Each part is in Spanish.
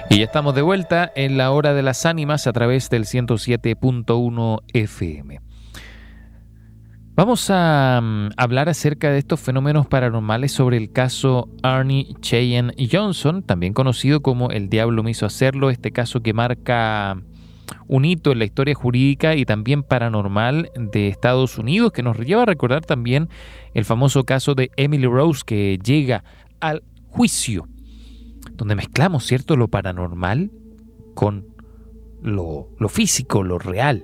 Y ya estamos de vuelta en la Hora de las Ánimas a través del 107.1 FM. Vamos a hablar acerca de estos fenómenos paranormales sobre el caso Arnie Cheyenne Johnson, también conocido como El Diablo me hizo hacerlo, este caso que marca un hito en la historia jurídica y también paranormal de Estados Unidos, que nos lleva a recordar también el famoso caso de Emily Rose, que llega al juicio, donde mezclamos, ¿cierto?, lo paranormal con lo físico, lo real.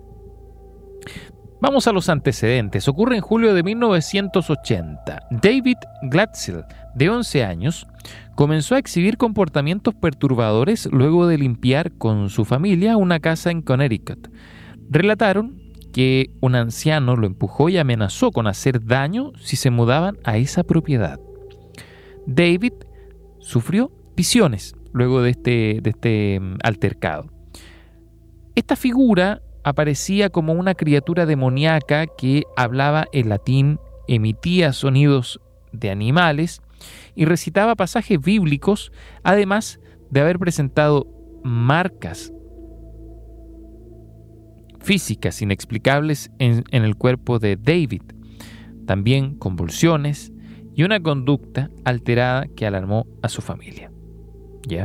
Vamos a los antecedentes. Ocurre en julio de 1980. David Glatzel, de 11 años, comenzó a exhibir comportamientos perturbadores luego de limpiar con su familia una casa en Connecticut. Relataron que un anciano lo empujó y amenazó con hacer daño si se mudaban a esa propiedad. David sufrió visiones luego de este altercado. Esta figura aparecía como una criatura demoníaca que hablaba en latín, emitía sonidos de animales y recitaba pasajes bíblicos, además de haber presentado marcas físicas inexplicables en el cuerpo de David, también convulsiones y una conducta alterada que alarmó a su familia. ¿Ya?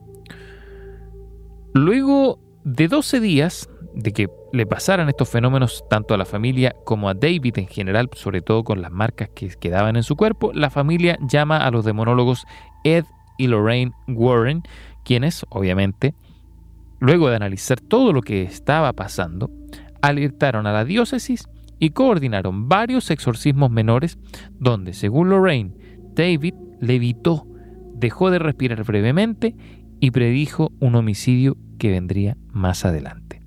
Luego de 12 días de que le pasaran estos fenómenos tanto a la familia como a David en general, sobre todo con las marcas que quedaban en su cuerpo, la familia llama a los demonólogos Ed y Lorraine Warren, quienes, obviamente, luego de analizar todo lo que estaba pasando, alertaron a la diócesis y coordinaron varios exorcismos menores donde, según Lorraine, David levitó, dejó de respirar brevemente y predijo un homicidio que vendría más adelante.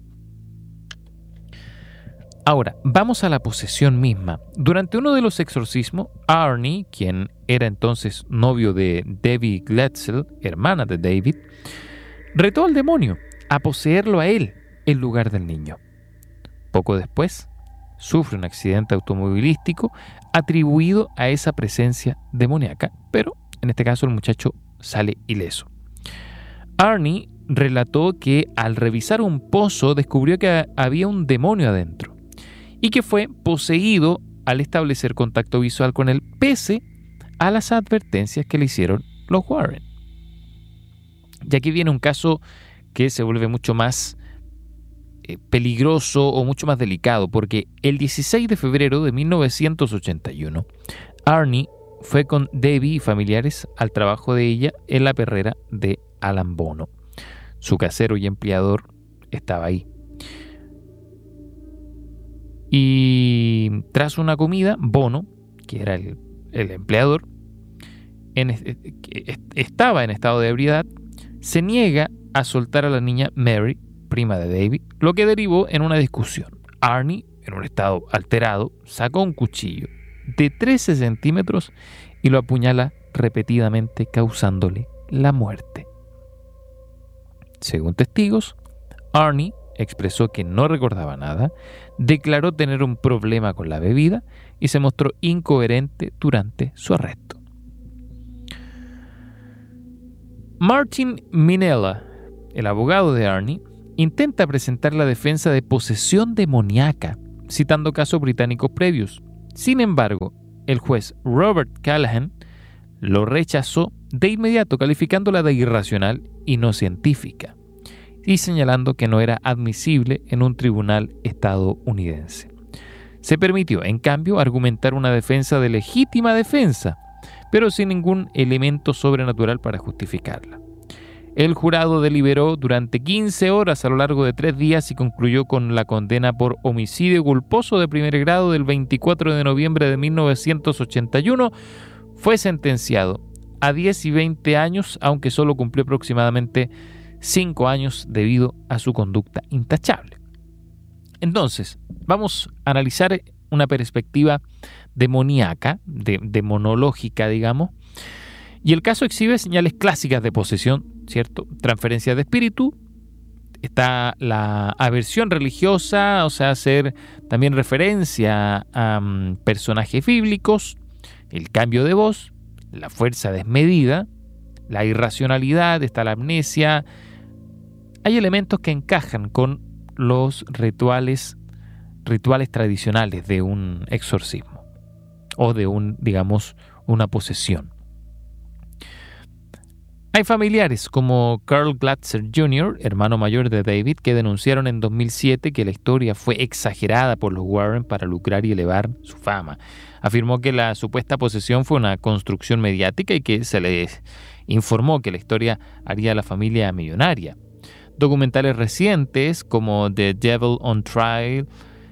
Ahora, vamos a la posesión misma. Durante uno de los exorcismos, Arnie, quien era entonces novio de Debbie Glatzel, hermana de David, retó al demonio a poseerlo a él en lugar del niño. Poco después, sufre un accidente automovilístico atribuido a esa presencia demoníaca, pero en este caso el muchacho sale ileso. Arnie relató que al revisar un pozo descubrió que había un demonio adentro y que fue poseído al establecer contacto visual con él pese a las advertencias que le hicieron los Warren. Y aquí viene un caso que se vuelve mucho más peligroso o mucho más delicado, porque el 16 de febrero de 1981, Arnie fue con Debbie y familiares al trabajo de ella en la perrera de Alan Bono. Su casero y empleador estaba ahí. Y tras una comida, Bono, que era el empleador, estaba en estado de ebriedad, se niega a soltar a la niña Mary, prima de David, lo que derivó en una discusión. Arnie, en un estado alterado, sacó un cuchillo de 13 centímetros y lo apuñala repetidamente, causándole la muerte. Según testigos, Arnie expresó que no recordaba nada, declaró tener un problema con la bebida y se mostró incoherente durante su arresto. Martin Minella, el abogado de Arnie, intenta presentar la defensa de posesión demoníaca, citando casos británicos previos. Sin embargo, el juez Robert Callahan lo rechazó de inmediato, calificándola de irracional y no científica, y señalando que no era admisible en un tribunal estadounidense. Se permitió, en cambio, argumentar una defensa de legítima defensa, pero sin ningún elemento sobrenatural para justificarla. El jurado deliberó durante 15 horas a lo largo de 3 días y concluyó con la condena por homicidio culposo de primer grado del 24 de noviembre de 1981. Fue sentenciado a 10 y 20 años, aunque solo cumplió aproximadamente 5 años debido a su conducta intachable. Entonces, vamos a analizar una perspectiva demoníaca, demonológica, digamos, y el caso exhibe señales clásicas de posesión, ¿cierto? Transferencia de espíritu, está la aversión religiosa, o sea, hacer también referencia a personajes bíblicos, el cambio de voz, la fuerza desmedida, la irracionalidad, está la amnesia. Hay elementos que encajan con los rituales tradicionales de un exorcismo o de una posesión. Hay familiares como Carl Glatzer Jr., hermano mayor de David, que denunciaron en 2007 que la historia fue exagerada por los Warren para lucrar y elevar su fama. Afirmó que la supuesta posesión fue una construcción mediática y que se les informó que la historia haría a la familia millonaria. Documentales recientes como The Devil on Trial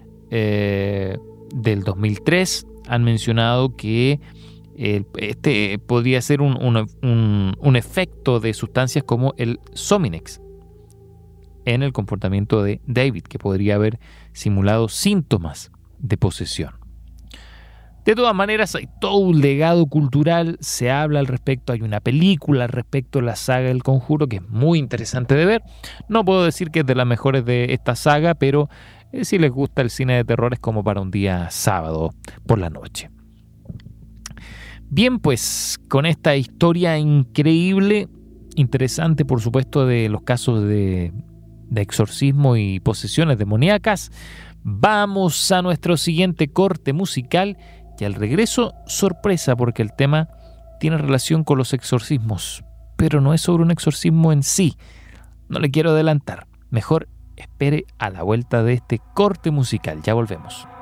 del 2003 han mencionado que podría ser un efecto de sustancias como el Sominex en el comportamiento de David, que podría haber simulado síntomas de posesión. De todas maneras, hay todo un legado cultural, se habla al respecto, hay una película al respecto de la saga del Conjuro que es muy interesante de ver. No puedo decir que es de las mejores de esta saga, pero si les gusta el cine de terror es como para un día sábado por la noche. Bien, pues con esta historia increíble, interesante por supuesto de los casos de exorcismo y posesiones demoníacas, vamos a nuestro siguiente corte musical y al regreso, sorpresa porque el tema tiene relación con los exorcismos, pero no es sobre un exorcismo en sí. No le quiero adelantar, mejor espere a la vuelta de este corte musical, ya volvemos.